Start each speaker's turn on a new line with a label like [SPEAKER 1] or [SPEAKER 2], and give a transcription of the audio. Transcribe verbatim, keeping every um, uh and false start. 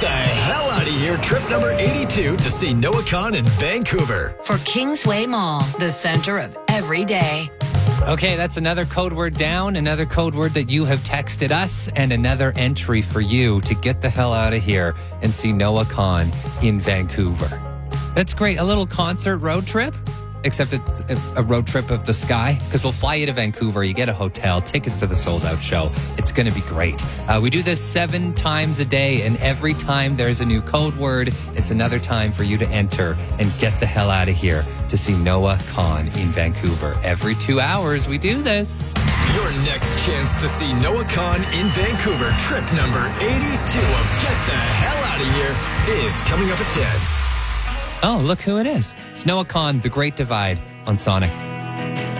[SPEAKER 1] the hell out of here, trip number eighty-two to see Noah Kahan in Vancouver.
[SPEAKER 2] For Kingsway Mall, the center of every day.
[SPEAKER 3] Okay, that's another code word down, another code word that you have texted us, and another entry for you to get the hell out of here and see Noah Kahan in Vancouver. That's great. A little concert road trip, except it's a road trip of the sky, because we'll fly you to Vancouver. You get a hotel, tickets to the sold-out show. It's going to be great. Uh, we do this seven times a day, and every time there's a new code word, it's another time for you to enter and get the hell out of here to see Noah Kahan in Vancouver. Every two hours, we do this.
[SPEAKER 1] Your next chance to see Noah Kahan in Vancouver, trip number eighty-two of Get the Hell Out of Here, is coming up at ten.
[SPEAKER 3] Oh, look who it is. It's Noah Kahan, The Great Divide on Sonic.